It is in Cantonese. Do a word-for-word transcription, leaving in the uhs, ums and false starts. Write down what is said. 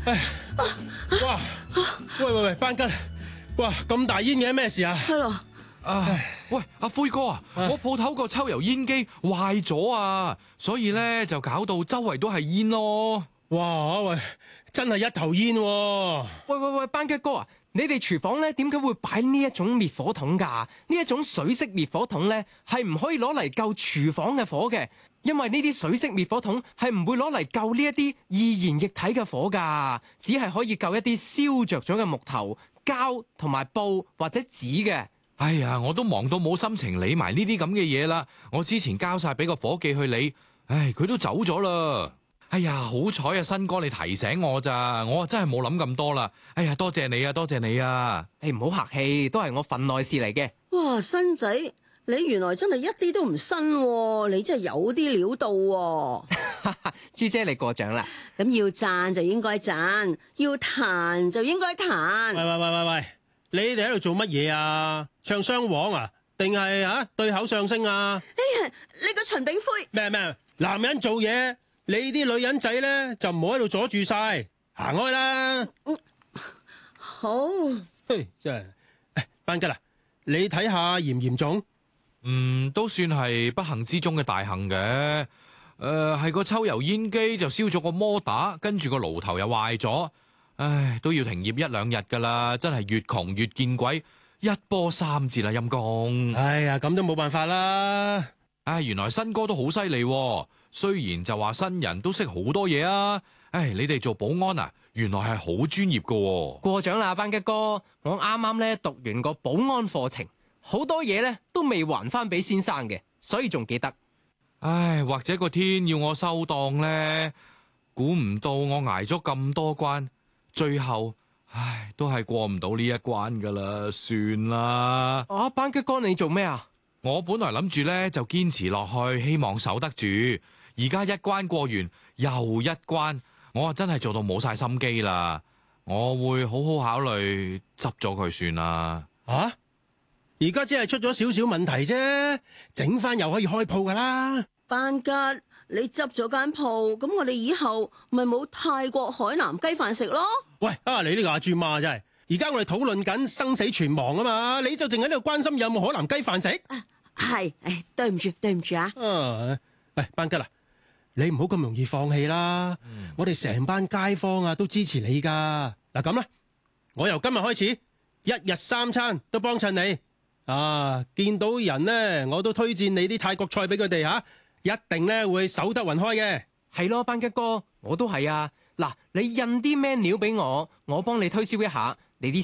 哇！喂喂喂，班吉，哇咁大煙嘅咩事啊？ 係咯。 啊！喂，阿灰哥啊，我鋪頭個抽油煙機壞咗啊，所以咧就搞到周圍都係煙咯。 哇喂，真係一頭煙喎！ 喂喂喂，班吉哥啊，你哋廚房咧點解會擺呢一種滅火筒㗎？呢一種水式滅火筒咧係唔可以攞嚟救廚房嘅火嘅，因為呢啲水式滅火筒係唔會攞嚟救呢一啲易燃液體嘅火㗎，只係可以救一啲燒着咗嘅木頭、膠同埋布或者紙嘅。 哎呀，我都忙到冇心情理埋呢啲咁嘅嘢啦。我之前交晒俾個伙計去理，唉，佢都走咗啦。哎呀，好彩啊，新哥你提醒我咋，我啊真係冇諗咁多啦。哎呀，多謝你啊，多謝你啊。 誒，唔好客氣，都係我份內事嚟嘅。 哇，新仔，你原來真係一啲都唔新喎，你真係有啲料到喎。 朱姐你過獎啦。 咁要讚就應該讚，要彈就應該彈。 喂喂喂喂喂，你哋喺度做乜嘢啊？唱雙簧啊？定係啊對口相聲啊？ 哎呀，你個秦炳輝咩咩？男人做嘢，你啲女人仔咧就唔好喺度阻住晒，行開啦。 嗯，好。 嘿，真係，誒，班吉啊，你睇下嚴唔嚴重？ 嗯，都算係不幸之中嘅大幸嘅。誒、呃，係個抽油煙機就燒咗個摩打，跟住個爐頭又壞咗，唉，都要停業一兩日噶啦。真係越窮越見鬼，一波三折啦，陰公。 哎呀，咁都冇辦法啦。 唉，原來新哥都好犀利，雖然就話新人都識好多嘢啊。唉，你哋做保安啊，原來係好專業噶。 過獎啦，班吉哥，我啱啱咧讀完個保安課程，好多嘢咧都未還翻俾先生嘅，所以仲記得。 唉，或者個天要我收檔呢？估唔到我挨咗咁多關，最後唉都係過唔到呢一關噶啦，算啦。 啊，班吉哥你做咩啊？ 我本來諗住咧就堅持落去，希望守得住。而家一關過完又一關，我啊真係做到冇晒心機啦。我會好好考慮執咗佢算啦。 啊？而家只係出咗少少問題啫，整翻又可以開鋪噶啦。 班吉，你執咗間鋪，咁我哋以後咪冇泰國海南雞飯食咯。 喂，啊你呢個阿豬媽真係，而家我哋討論緊生死存亡啊嘛，你就淨喺度關心有冇海南雞飯食？ 啊，係，誒，對唔住，對唔住啊。 啊，喂，班吉啊，你唔好咁容易放棄啦。嗯、我哋成班街坊啊都支持你噶。嗱咁啦，我由今日開始，一日三餐都幫襯你。啊，見到人呢，我都推薦你啲泰國菜俾佢哋吓，一定咧會守得雲開嘅。 係咯，班吉哥，我都係啊。嗱，你印啲咩料俾我，我幫你推銷一下。你啲